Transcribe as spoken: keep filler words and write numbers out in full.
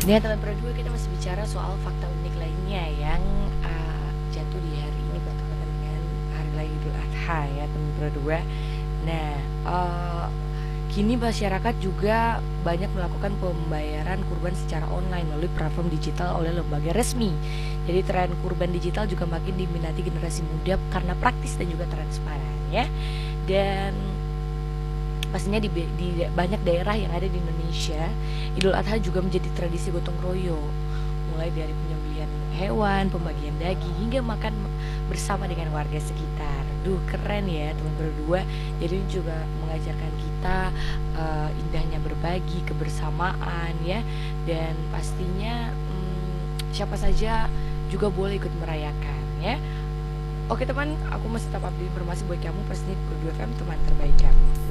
Nah, teman berdua kita masih bicara soal fakta unik lainnya yang uh, jatuh di hari ini bertepatan dengan hari raya Idul Adha ya teman berdua. Nah, uh, kini masyarakat juga banyak melakukan pembayaran kurban secara online melalui platform digital oleh lembaga resmi. Jadi tren kurban digital juga makin diminati generasi muda karena praktis dan juga transparan ya. Dan pastinya di, di banyak daerah yang ada di Indonesia, Idul Adha juga menjadi tradisi gotong royong, mulai dari penyembelihan hewan, pembagian daging, hingga makan bersama dengan warga sekitar. Duh, keren ya teman berdua. Jadi ini juga mengajarkan kita uh, indahnya berbagi, kebersamaan ya, dan pastinya hmm, siapa saja juga boleh ikut merayakan ya. Oke teman, aku masih tetap update informasi buat kamu. Pastinya Berdua F M teman terbaik kamu.